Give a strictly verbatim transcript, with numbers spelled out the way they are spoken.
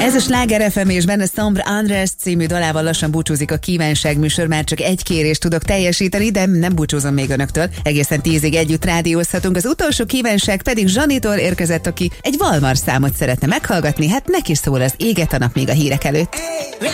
Ez a Sláger ef em és benne Sandra András című dalával lassan búcsúzik a Kívánság műsor, már csak egy kérést tudok teljesíteni, de nem búcsúzom még önöktől. Egészen tízig együtt rádiózhatunk. Az utolsó kívánság pedig Zsanitól érkezett, aki egy Valmar számot szeretne meghallgatni, hát neki szól az Éget a nap még a hírek előtt.